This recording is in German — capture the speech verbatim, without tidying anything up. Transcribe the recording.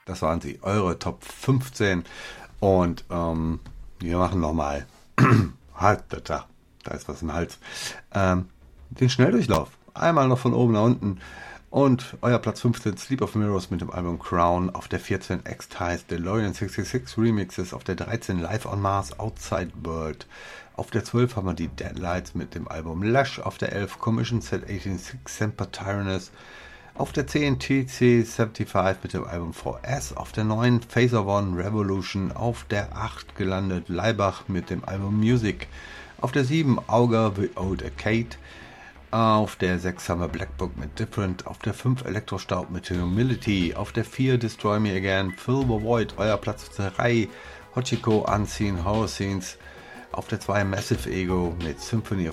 Das waren sie, eure Top fünfzehn. Und ähm, wir machen nochmal. Halt, da, da ist was im Hals. Ähm, den Schnelldurchlauf. Einmal noch von oben nach unten. Und euer Platz fünfzehn, Sleep of Mirrors mit dem Album Crown. Auf der vierzehn, X-Ties, DeLorean sechsundsechzig Remixes. Auf der dreizehn, Live on Mars, Outside World. Auf der zwölf haben wir die Deadlights mit dem Album Lush. Auf der elf, Commission Set achtundsechzig, Semper Tyrannus. Auf der zehn, T C fünfundsiebzig mit dem Album V S. Auf der neun, Phaser One Revolution. Auf der acht gelandet Laibach mit dem Album Music. Auf der sieben, Auger The Old Arcade. Auf der sechs haben wir Black Book mit Different. Auf der fünf, Elektrostaub mit Humility. Auf der vier, Destroy Me Again, Fill the Void, euer Platz drei. Hachiko, Unseen Horror Scenes. Auf der zwei, Massive Ego mit Symphony of